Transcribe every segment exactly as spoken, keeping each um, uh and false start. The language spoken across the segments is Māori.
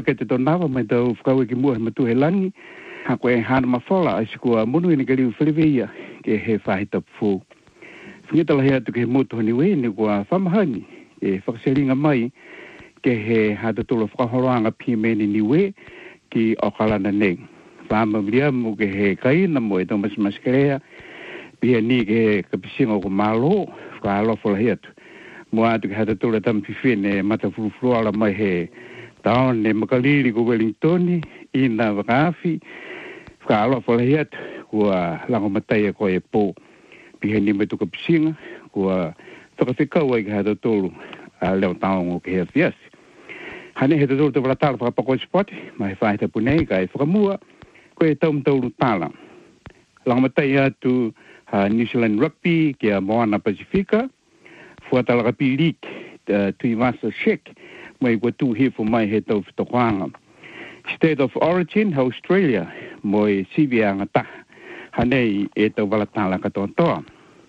ke te tonawa mai tau whakau e ki mua he matu he langi. Ha koe hana mawhala ai sikua munu ina ke liu whileweia ke he whahita pū. Whingita lahi atu ke he motu honi we ni kua whamahani ke whakaseringa mai ke he hata tula whakahoroanga pimeni ni we ki okalana nei. Whamamria mo ke he kaina mo e tau masimaskerea pia ni ke he kapisinga o ko malo whakahalofa lahi atu. Mo atu ke hata tula tampifine mata furufruala mai he taon ne makaliri ko Wellingtoni ina wakafi whakahalofa lahi atu kua lango matai ko e po pia ni me tuka pisinga kua whakawhikau ai ke hata tulu a leo taongo ke he fiasi. Hane he tulu te waratala whakapako spoti mai whaita punei ka e whakamua ko e tau mtauru tala. Lango matai atu uh, New Zealand Rugby kia Moana Pasifika fuatala kapi league uh, tui masa shek mai kua tu hifo mai he tau whitokoanga. State of Origin Australia mo e sivianga ta hanei e tau waratala katoa toa.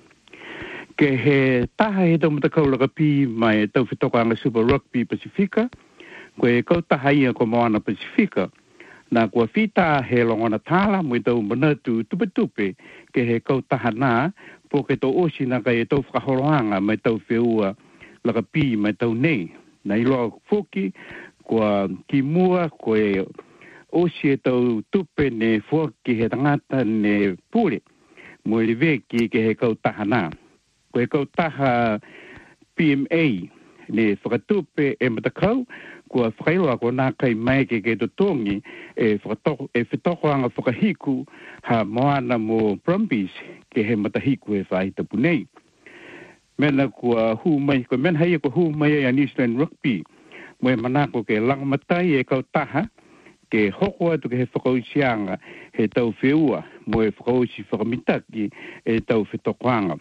Ke he taha he tau matakau lakapi mai e tau whitokoanga Super Rugby Pasifika ko e kau taha ia ko Moana Pasifika na kua fita he longona tala mo i tau manatu tupe tupe ke he kau taha nā po ke tau osi na kai e tau whakahoroanga mai tau whiua lakapi mai tau nei. Na iloa foki kua ki mua ko e osi e tau tupe ne fuaki he tangata ne pule mo i veki ke he kau taha nā. Ko e kau taha P M A ne whakatupe e matakau kua whakailoa ko nā kai mai ke ke totongi e whakatoko e whitokoanga whakahiku ha Moana mo Brumbies ke he matahiku e whaita punei. Mena kua hu mai, ko mena hei ko hu mai a New Zealand Rugby mo e manako ke langamatai e kau taha ke hoko atu ke he whakausianga he tau whiua mo e whakausi whakamitaki e tau whitokoanga.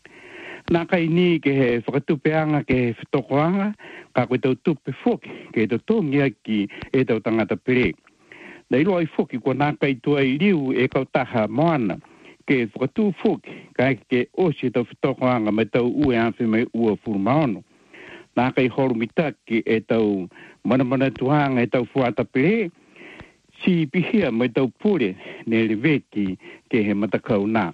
Nā kai ni ke he whakatupeanga ke he whitokoanga ka koe tau tupe foki ke tau tongi aki e tau tangata pere. Na ilo ai foki ko nā kai tua i liu e kau taha Moana ke whakatu foki ka ke osi tau whitokoanga mai tau ue anwhi mai ua furumaono. Nā kai horumitaki e tau manamana tuanga e tau fuata pere si pihia mai tau pure ne reveki ke he matakau nā.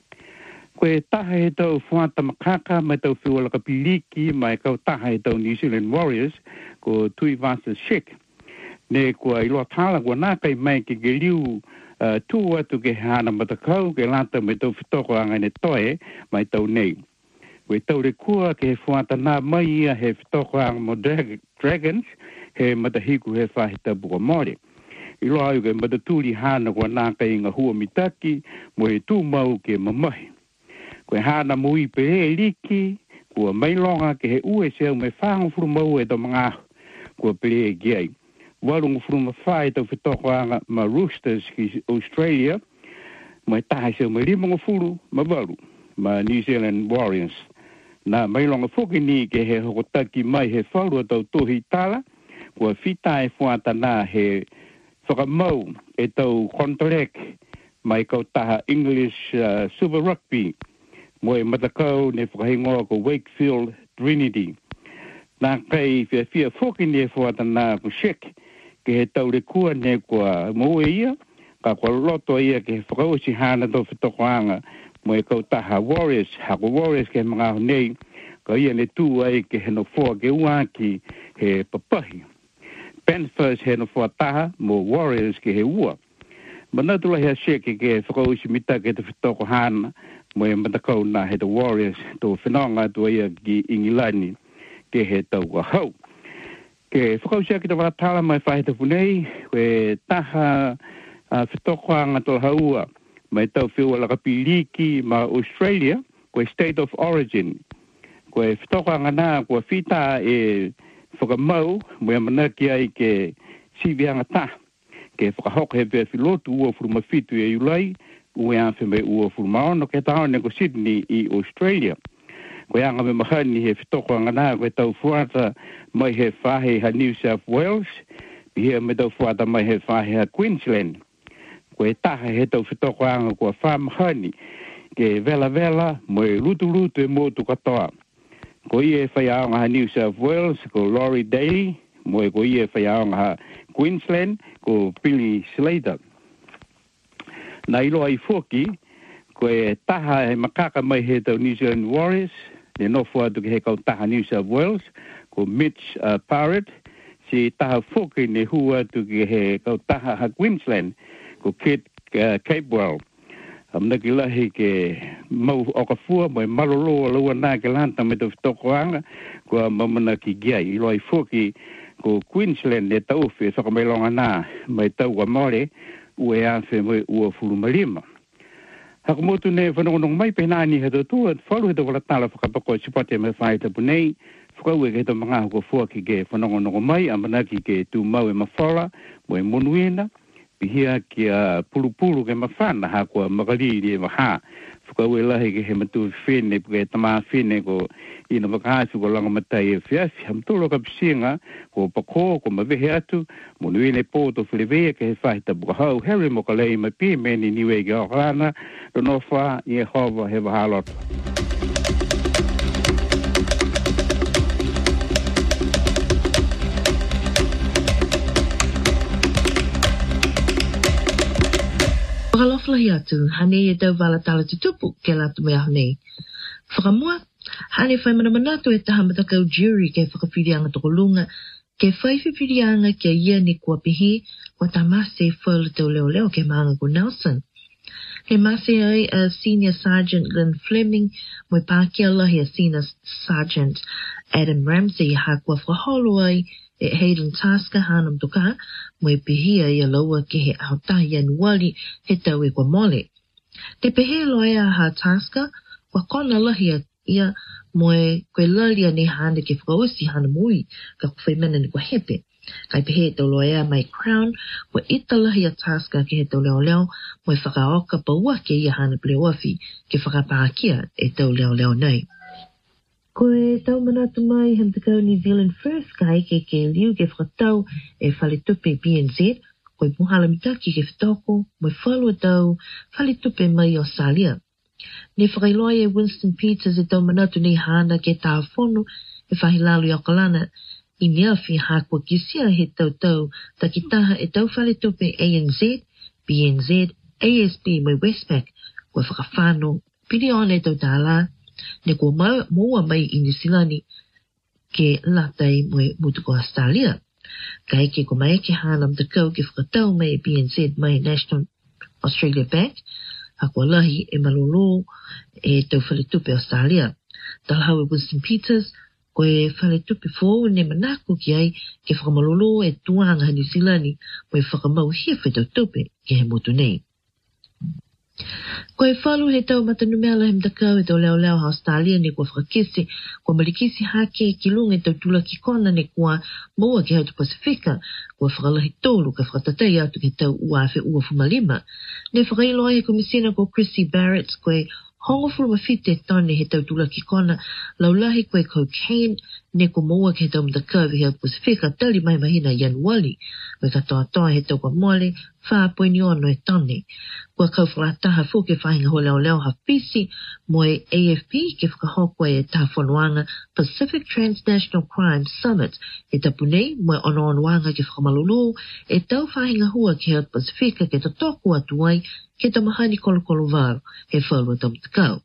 Koe taha he tau fuata makaka mai tau whiua lakapiliki mai kau taha he tau New Zealand Warriors ko tui vasa shek. Ne kua iloa tala kua nā kai mai ke ke liu uh, tū atu ke hana matakau ke lata mai tau whitoko anga ne toe mai tau nei. Koe tau re kua ke he fuata nā mai ia he whitoko anga mo Dragons he matahiku he whahita buka more. Iloa au ke mataturi hana kua nā kai inga hua mitaki mo he tū mau ke mamahi. Koe hana mui pe e liki, kua mailonga ke he ue seu me whangu furu mau e tau mga ahu, kua pe e giai. Walungu furu ma whae tau whitoko anga ma Roosters ki Australia, mai taha seu me limonga furu ma walu, ma New Zealand Warriors. Na mailonga fuki ni ke he hokotaki mai he whaurua tau tohi tala, kua whita e fuata nā he whakamau e tau Kontorek mai kau taha English uh, Super Rugby, mo e matakau ne whakahingoa ko Wakefield Trinity. Nā kai whia whia whoki ne whuata nā ko shek ke he taure kua ne kua moe ia, ka kua loto ia ke he whakausi hana tau whitokoanga mo e kau taha Warriors, hako Warriors ke he mga nei, ka ia ne tū ai ke he no whoa ke uaki he papahi. Panthers he no whoa taha mo Warriors ke he ua. Manatula hea shek ke he whakausi mita ke te whitoko hana mo e matakau nā he the Warriors tō whenonga tō ia ki Ingilani ke he tau ka hau. Ke whakausia ki te waratala mai whahita punei, koe taha uh, whitokoanga tō haua mai tau whiua lakapiliki ma Australia, koe State of Origin. Koe whitokoanga nā kua whita e whakamau mo e manaki ai ke sivianga ta, ke whakahoka he vea whilotu ua furumawhitu e ulai, ue anwhi me ua furumaono ke tau ne ko Sydney i Australia. Koe anga me mahani he whitoko anga nā koe tau fuata mai he whahe ha New South Wales, pihia me tau fuata mai he whahe ha Queensland. Koe taha he tau whitoko anga kua whamahani ke vela vela mo e lutu lutu e motu katoa. Ko i e whai aonga ha New South Wales ko Laurie Daly mo e ko ia whai aonga Queensland ko Billy Slater. Na ilo ai foki ko e taha he makaka mai he tau New Zealand Warriors, ne nofua tu ke he kau taha New South Wales, ko Mitch uh, Parrott, si taha foki ne hua tu ke he kau taha ha Queensland, ko Kate uh, Capewell. Amna ki lahi ke mau oka fua mo e malolo laua nā ke lanta me tu whitokoanga, ko mamana ki gia i loi foki ko Queensland ne tau whi whakamelonga nā mai tau wa more ue a whi mo ua furu malima. Haka motu ne whanongonong mai pe nāni he tōtua, whalu he tō wala tala whakapako e sipate me whai tapu nei, whakau e ke tō mga hoko fua ki ke whanongonong mai, amana ki ke tū mau e mawhala, mo e monuena, pihia ki a pulu-pulu ke mawhana ha kua makariri e maha. Whakau e lahi ke he matu whine, ke tamā whine ko ina wakahasu ko langa matai e whiawhi. Hamtolo ka pisinga ko pako, ko mawehe atu, monuene pōto whilewea ke he whahita bukahau. Harry mo ka lei mai pia meni niwe ki aokana, rono wha i e hova he wahaloto. Whakaloflahi atu, hane e tau wala tala tutupu ke latu mea hane. Whakamua, hane whai mana manatu e taha matakau jury ke whakawhirianga toko lunga, ke whaiwhirianga ke ia ni kua pihi, wa tamase whaula tau leo leo ke maanga ko Nelson. He mase ai a Senior Sergeant Glenn Fleming, mo pākia lahi a Senior Sergeant Adam Ramsey ha kua whaholo ai, e Hayden Tasker hanam toka, mo e pihia i a laua ke he aotahi anuali he tau e kwa mole. Te pehe loia ha Tasker, kwa kona lahi a ia mo e koe lalia ne hana ke whakausi hana mui, ka kwhaimena ni kwa hepe. Kai pehe e tau loia mai Crown, mo ita lahi a Tasker ke he tau leo leo, mo e whakaoka paua ke ia hana pleoafi, ke whakapākia e tau leo leo nei. Ko e tau manatu mai hem te kau New Zealand First kai ke ke liu ke whakatau e whale tupe B N Z, ko e puhala mitaki ke whitoko, mo e whalua tau whale tupe mai Australia. Ne whakailoa e Winston Peters e tau manatu nei hana ke tā whono e whahilalu i Aukalana, i mea whi hākua kisia he tau tau takitaha e tau whale tupe A N Z, B N Z, A S B mai Westpac, ko e whakawhano piri ona e tau tāla, ne ko moa mai i New Zealand ke latai moe mutuko Australia. Kai ke ko mai ke hanam te kau ke whakatau mai B N Z mai National Australia Bank, a kua lahi e malolo e tau whaletupe Australia. Talhau e Winston Peters, ko e whaletupe fōu ne manako ki ai ke whakamalolo e tuanga New Zealand mo e whakamau hia whetau tupe ke he motu nei. Ko e whalu he tau matanumela hem takau e tau leo leo ha Australia ne kua whakakisi, kua malikisi hake ki lunga e tau tula ki kona ne kua moa ki hautu Pasifika, kua whakalahi tolu ka whakatatai atu ke tau uafe ua fumalima. Ne whakailoa he komisina ko Chrissy Barrett, ko e hongo fulma fite tane he tau tula ki kona, laulahi ko e cocaine, ne ko moa ke tau matakau he hautu Pasifika, tali mai mahina Januari, ko e katoa toa he tau kwa mole, whāpoi ni ono e tane. Kua kau whakataha fō ke whahinga ho leo leo ha pisi, mo e A F P ke whakahokwa e tā whanuanga Pacific Transnational Crime Summit, e tapu nei mo e ono onoanga ke whakamalolo, e tau whahinga hua ke hea Pasifika ke tatoku atu ai, ke tamahani kolo kolo vāru, he whalua tamtakau.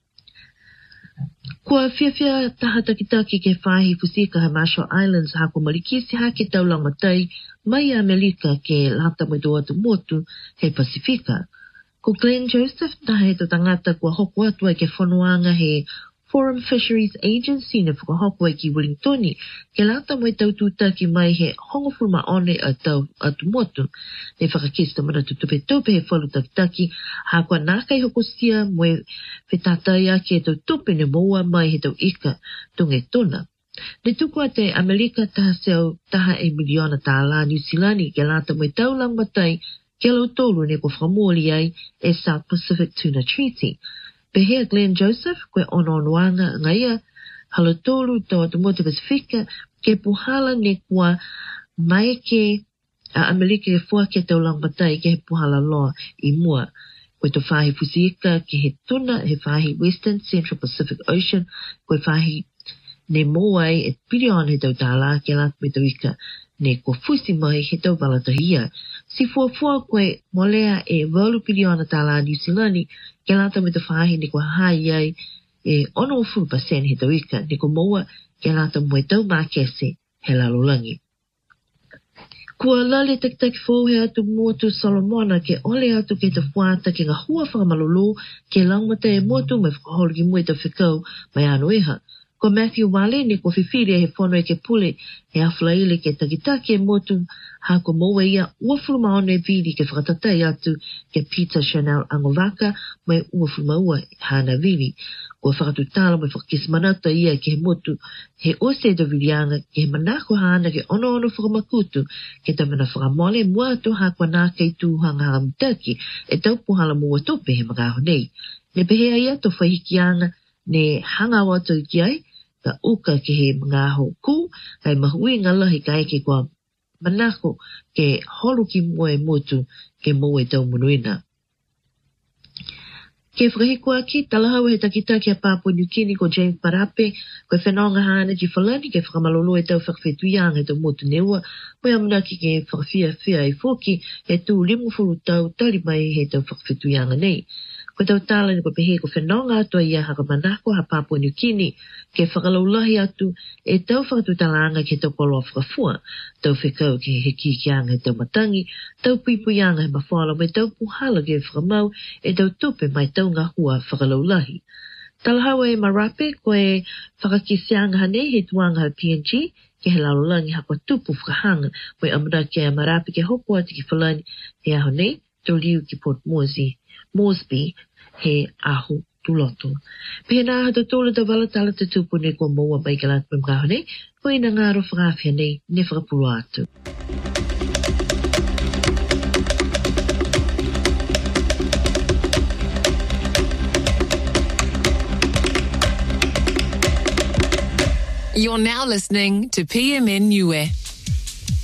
Kua whiawhia taha takitaki ke whahi Fusika ha Marshall Islands ha kua malikisi ha ke tau langmatai mai Amerika ke lata mai doa tu motu he Pasifika. Ko Glenn Joseph taha he to tangata kua hoku atu ai ke whanuanga he Forum Fisheries Agency ne whakahoko ai ki Wellingtoni ke lata mai tau tūtaki mai he hongofulma one a tau atu motu. Ne whakakista mana tutupe tupe he whalu takitaki ha kua nākai hokosia mo e whetatai ake e tau tupe ne moa mai he tau ika tunge tona. Ne tukua te Amerika taha seo taha e miliona tāla New Zealand ke lata mai tau langmatai ke lau tolu ne kua whamuoli ai e South Pacific Tuna Treaty. Pehea Glenn Joseph, koe ono onoanga ngaia, halotolu tō te mote Pasifika, ke puhala ne kua mai ke a Amerika ke fua ke tau langmatai ke he puhala loa i mua. Koe to whahi Fusika ke he tuna, he whahi Western Central Pacific Ocean, koe whahi ne moai e pirion he tau tāla ke la me tau ika ne ko fusi mai he tau valatahia. Si fuafua koe molea e walu piriona tāla New Zealandi ke la tau me tau whahi ne ko hai ai e ono furu pasen he tau ika ne ko moa ke la tau moe tau mākese he lalolangi. Kua lale tak tak fo he atu motu Solomona ke ole atu ke te whāta ke ngā hua whakamalolo ke laumata e motu me whakaholo ki mui te whikau mai anu eha. Ko Matthew Wale ne ko whiwhiri he whono e ke pule he awhalaile ke takitake e motu ha ko moa ia uafuru maone e vili ke whakatatai atu ke Peter Chanel Angovaka mai uafuru maua hana vili. Ko whakatu tāla mai whakakismanata ia ke he motu he ose do vilianga ke he manako hana ke ono ono whakamakutu ke ta mana whakamole mua to ha kua nā kei tūhanga hanga mutaki e tau puhala mua tope he magaho nei. Ne pehea ia to whahikianga ne hanga watu ki ai ka uka ke he ngaho ku kai mahui ngala he kai ke kua manako ke holu ki mua e motu ke mua e tau munuina. Ke whakahikua ki talahau he takita ki a Papua New Guinea ko James Parape koe whenonga hana ki whalani ke whakamalono e tau whakawhetuianga e tau motu neua mai amuna ki ke whakawhia whia i whoki e tū limu furu tau tali mai he tau whakawhetuianga nei. Ko tau tāla ni ko pehe ko whenonga atua ia haka manako ha Papua New Guinea ke whakalaulahi atu e tau whakatutalanga ke tau koloa whakafua, tau whekau ke he kikianga e tau matangi, tau pipuianga he mawhala mai tau puhala ke whakamau e tau tupe mai tau ngā hua whakalaulahi. Talahawa e Marape ko e whakakisianga hane he tuanga ha P N G ke he laulangi hako tupu whakahanga mai amuna ke a Marape ke hoko ati ki whalani he aho nei tau liu ki Port Moresby, Moresby he aho tuloto. Pena hata tola ta wala tala te tupu ne kua moa mai ka latu me mga hone, ko ina ngaro whakawhia nei ne whakapuru atu. You're now listening to P M N Niue.